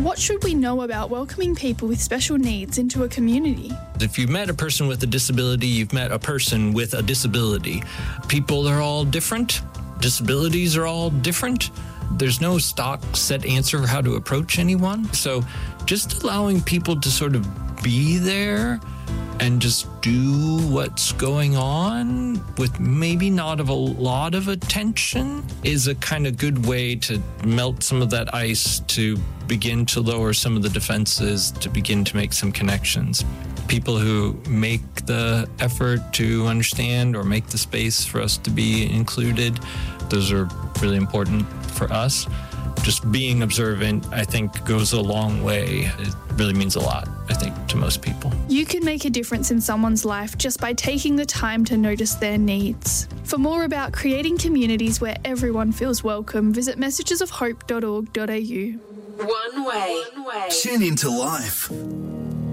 What should we know about welcoming people with special needs into a community? If you've met a person with a disability, you've met a person with a disability. People are all different. Disabilities are all different. There's no stock set answer for how to approach anyone. So just allowing people to sort of be there and just do what's going on with maybe not a lot of attention is a kind of good way to melt some of that ice, to begin to lower some of the defenses, to begin to make some connections. People who make the effort to understand or make the space for us to be included, those are really important for us. Just being observant, I think, goes a long way. It really means a lot, I think, to most people. You can make a difference in someone's life just by taking the time to notice their needs. For more about creating communities where everyone feels welcome, visit messagesofhope.org.au. One way. Tune into life.